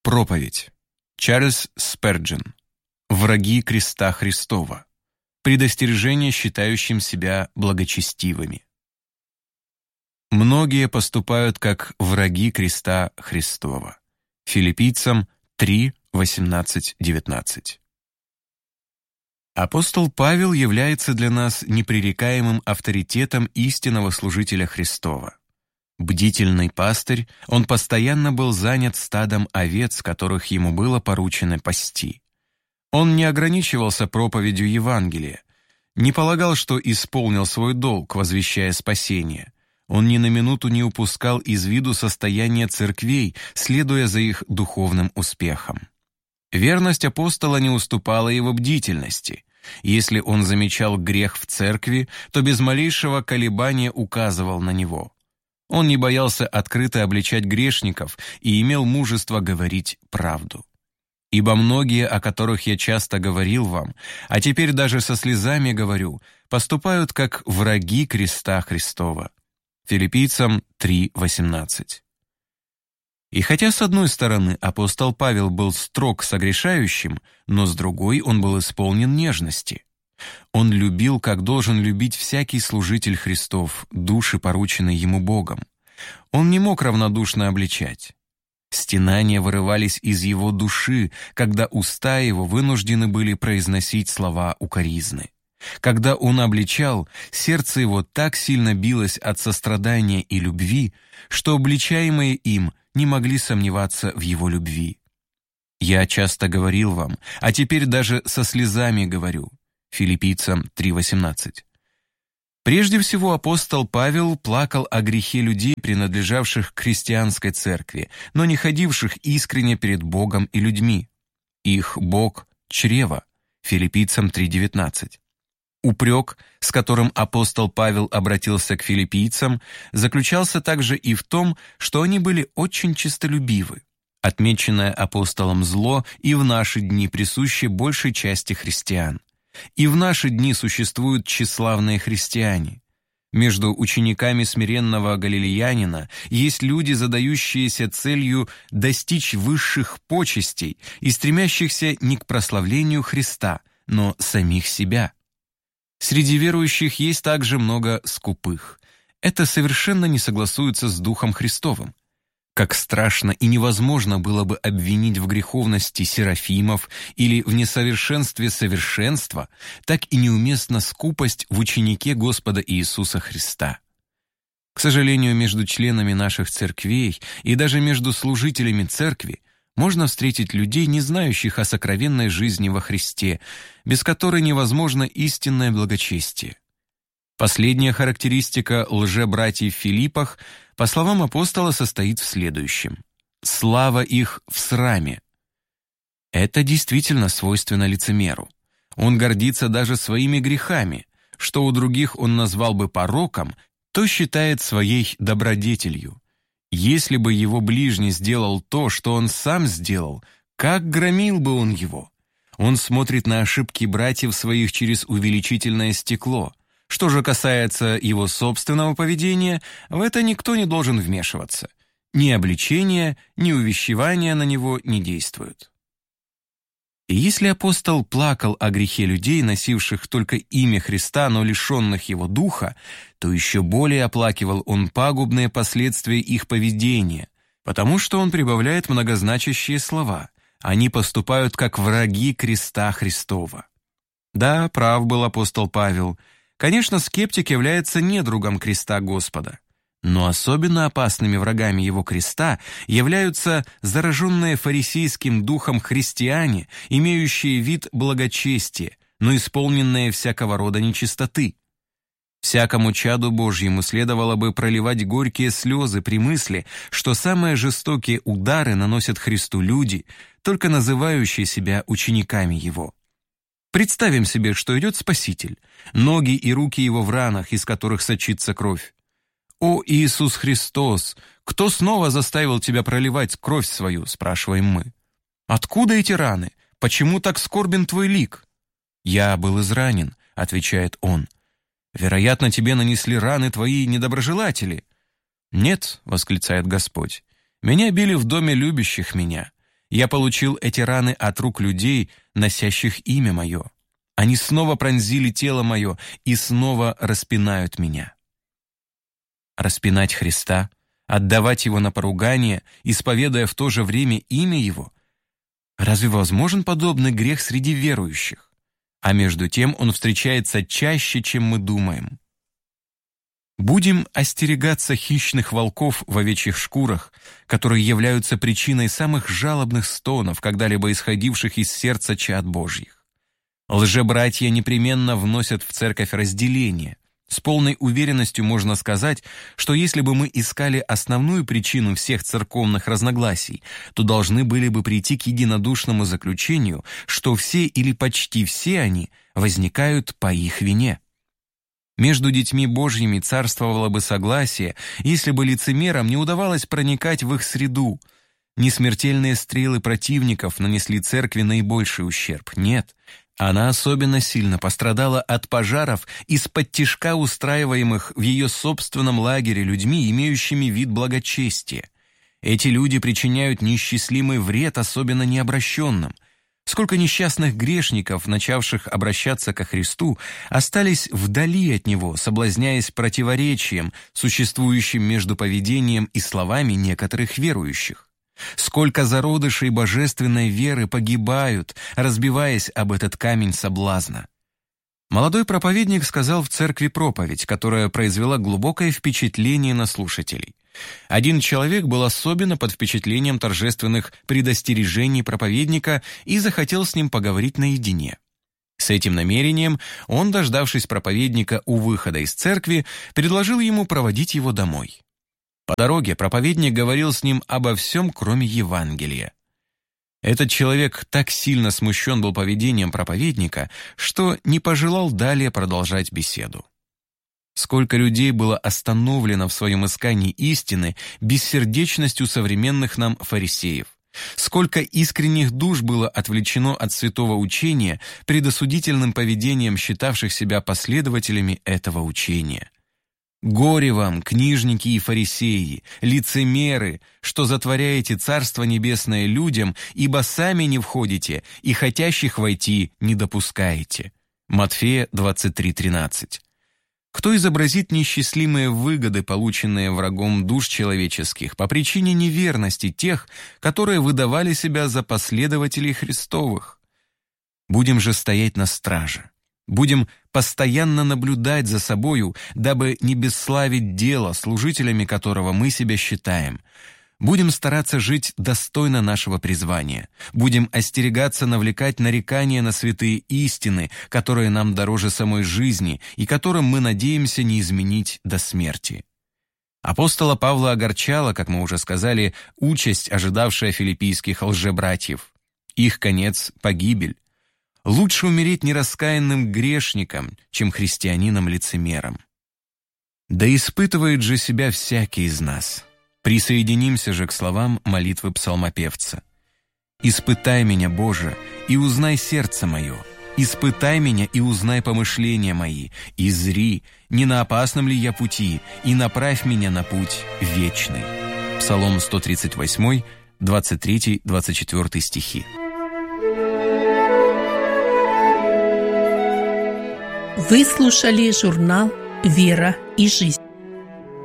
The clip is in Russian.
Проповедь. Чарльз Спurgeon. Враги креста Христова. Предостережение считающим себя благочестивыми. Многие поступают как враги креста Христова. Филиппийцам 3, 18, 19. Апостол Павел является для нас непререкаемым авторитетом истинного служителя Христова. Бдительный пастырь, он постоянно был занят стадом овец, которых ему было поручено пасти. Он не ограничивался проповедью Евангелия, не полагал, что исполнил свой долг, возвещая спасение. Он ни на минуту не упускал из виду состояние церквей, следуя за их духовным успехом. Верность апостола не уступала его бдительности. Если он замечал грех в церкви, то без малейшего колебания указывал на него. Он не боялся открыто обличать грешников и имел мужество говорить правду. «Ибо многие, о которых я часто говорил вам, а теперь даже со слезами говорю, поступают как враги креста Христова». Филиппийцам 3:18. И хотя, с одной стороны, апостол Павел был строг с согрешающим, но с другой он был исполнен нежности. Он любил, как должен любить всякий служитель Христов, души, порученные ему Богом. Он не мог равнодушно обличать. Стенания вырывались из его души, когда уста его вынуждены были произносить слова укоризны. Когда он обличал, сердце его так сильно билось от сострадания и любви, что обличаемые им не могли сомневаться в его любви. «Я часто говорил вам, а теперь даже со слезами говорю». Филиппийцам 3:18. Прежде всего апостол Павел плакал о грехе людей, принадлежавших к христианской церкви, но не ходивших искренне перед Богом и людьми. Их Бог – чрево. Филиппийцам 3:19. Упрек, с которым апостол Павел обратился к филиппийцам, заключался также и в том, что они были очень честолюбивы. Отмеченное апостолом зло и в наши дни присуще большей части христиан. И в наши дни существуют тщеславные христиане. Между учениками смиренного галилеянина есть люди, задающиеся целью достичь высших почестей и стремящихся не к прославлению Христа, но самих себя. Среди верующих есть также много скупых. Это совершенно не согласуется с Духом Христовым. Как страшно и невозможно было бы обвинить в греховности серафимов или в несовершенстве совершенства, так и неуместна скупость в ученике Господа Иисуса Христа. К сожалению, между членами наших церквей и даже между служителями церкви можно встретить людей, не знающих о сокровенной жизни во Христе, без которой невозможно истинное благочестие. Последняя характеристика лжебратьев в Филиппах, по словам апостола, состоит в следующем: слава их в сраме. Это действительно свойственно лицемеру. Он гордится даже своими грехами, что у других он назвал бы пороком, то считает своей добродетелью. Если бы его ближний сделал то, что он сам сделал, как громил бы он его? Он смотрит на ошибки братьев своих через увеличительное стекло. Что же касается его собственного поведения, в это никто не должен вмешиваться. Ни обличение, ни увещевания на него не действуют. И если апостол плакал о грехе людей, носивших только имя Христа, но лишенных его духа, то еще более оплакивал он пагубные последствия их поведения, потому что он прибавляет многозначащие слова. Они поступают как враги креста Христова. Да, прав был апостол Павел. Конечно, скептик является недругом креста Господа. Но особенно опасными врагами его креста являются зараженные фарисейским духом христиане, имеющие вид благочестия, но исполненные всякого рода нечистоты. Всякому чаду Божьему следовало бы проливать горькие слезы при мысли, что самые жестокие удары наносят Христу люди, только называющие себя учениками Его. Представим себе, что идет Спаситель, ноги и руки Его в ранах, из которых сочится кровь. «О, Иисус Христос, кто снова заставил тебя проливать кровь свою?» – спрашиваем мы. «Откуда эти раны? Почему так скорбен твой лик?» «Я был изранен», – отвечает он. «Вероятно, тебе нанесли раны твои недоброжелатели». «Нет», — восклицает Господь, — «меня били в доме любящих меня. Я получил эти раны от рук людей, носящих имя мое. Они снова пронзили тело мое и снова распинают меня. Распинать Христа, отдавать Его на поругание, исповедуя в то же время имя Его? Разве возможен подобный грех среди верующих? А между тем он встречается чаще, чем мы думаем. Будем остерегаться хищных волков в овечьих шкурах, которые являются причиной самых жалобных стонов, когда-либо исходивших из сердца чад Божьих. Лжебратья непременно вносят в церковь разделение. С полной уверенностью можно сказать, что если бы мы искали основную причину всех церковных разногласий, то должны были бы прийти к единодушному заключению, что все или почти все они возникают по их вине. Между детьми Божьими царствовало бы согласие, если бы лицемерам не удавалось проникать в их среду. Не смертельные стрелы противников нанесли церкви наибольший ущерб, нет. Она особенно сильно пострадала от пожаров из-под тишка, устраиваемых в ее собственном лагере людьми, имеющими вид благочестия. Эти люди причиняют неисчислимый вред, особенно необращенным. Сколько несчастных грешников, начавших обращаться ко Христу, остались вдали от Него, соблазняясь противоречием, существующим между поведением и словами некоторых верующих. Сколько зародышей божественной веры погибают, разбиваясь об этот камень соблазна. Молодой проповедник сказал в церкви проповедь, которая произвела глубокое впечатление на слушателей. Один человек был особенно под впечатлением торжественных предостережений проповедника и захотел с ним поговорить наедине. С этим намерением он, дождавшись проповедника у выхода из церкви, предложил ему проводить его домой. По дороге проповедник говорил с ним обо всем, кроме Евангелия. Этот человек так сильно смущен был поведением проповедника, что не пожелал далее продолжать беседу. Сколько людей было остановлено в своем искании истины бессердечностью современных нам фарисеев. Сколько искренних душ было отвлечено от святого учения предосудительным поведением считавших себя последователями этого учения. Горе вам, книжники и фарисеи, лицемеры, что затворяете Царство Небесное людям, ибо сами не входите и хотящих войти не допускаете. Матфея 23:13. Кто изобразит неисчислимые выгоды, полученные врагом душ человеческих, по причине неверности тех, которые выдавали себя за последователей Христовых? Будем же стоять на страже. Будем постоянно наблюдать за собою, дабы не бесславить дело, служителями которого мы себя считаем. Будем стараться жить достойно нашего призвания. Будем остерегаться навлекать нарекания на святые истины, которые нам дороже самой жизни и которым мы надеемся не изменить до смерти. Апостола Павла огорчала, как мы уже сказали, участь, ожидавшая филиппийских лжебратьев. Их конец — погибель. Лучше умереть нераскаянным грешником, чем христианином-лицемером. Да испытывает же себя всякий из нас. Присоединимся же к словам молитвы псалмопевца. «Испытай меня, Боже, и узнай сердце мое. Испытай меня и узнай помышления мои, и зри, не на опасном ли я пути, и направь меня на путь вечный». Псалом 138, 23-24 стихи. Вы слушали журнал «Вера и жизнь».